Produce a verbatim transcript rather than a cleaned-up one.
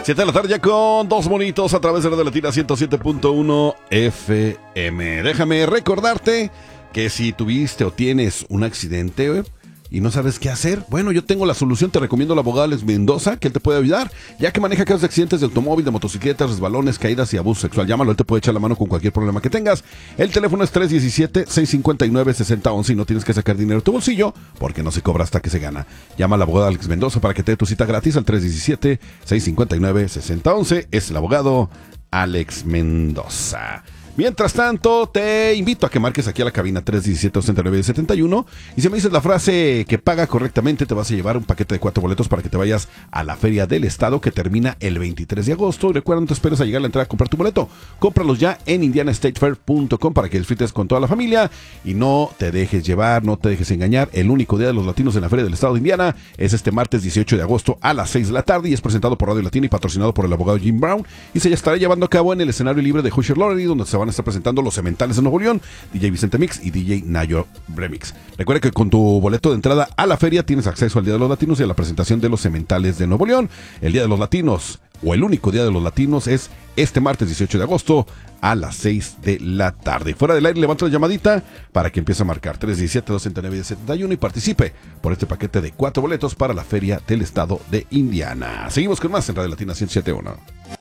siete de la tarde ya con dos monitos a través de Radio Latina ciento siete punto uno F M. Déjame recordarte que si tuviste o tienes un accidente y no sabes qué hacer, bueno, yo tengo la solución. Te recomiendo al abogado Alex Mendoza, que él te puede ayudar, ya que maneja casos de accidentes de automóvil, de motocicletas, resbalones, caídas y abuso sexual. Llámalo, él te puede echar la mano con cualquier problema que tengas. El teléfono es tres uno siete, seis cinco nueve, seis cero uno uno y no tienes que sacar dinero de tu bolsillo porque no se cobra hasta que se gana. Llama al abogado Alex Mendoza para que te dé tu cita gratis al tres uno siete, seis cinco nueve, seis cero uno uno. Es el abogado Alex Mendoza. Mientras tanto, te invito a que marques aquí a la cabina tres uno siete, dos nueve siete uno y si me dices la frase que paga correctamente, te vas a llevar un paquete de cuatro boletos para que te vayas a la Feria del Estado, que termina el veintitrés de agosto. Y recuerda, no te esperes a llegar a la entrada a comprar tu boleto. Cómpralos ya en indiana state fair punto com para que disfrutes con toda la familia y no te dejes llevar, no te dejes engañar. El único día de los latinos en la Feria del Estado de Indiana es este martes dieciocho de agosto a las seis de la tarde y es presentado por Radio Latina y patrocinado por el abogado Jim Brown y se estará llevando a cabo en el escenario libre de Hoosier Lottery, donde se van a estar presentando los Cementales de Nuevo León, D J Vicente Mix y D J Nayo Remix. Recuerda que con tu boleto de entrada a la feria tienes acceso al Día de los Latinos y a la presentación de los Cementales de Nuevo León. El Día de los Latinos, o el único Día de los Latinos, es este martes dieciocho de agosto a las seis de la tarde. Fuera del aire, levanta la llamadita para que empiece a marcar tres uno siete, dos nueve siete uno y participe por este paquete de cuatro boletos para la Feria del Estado de Indiana. Seguimos con más en Radio Latina ciento siete punto uno.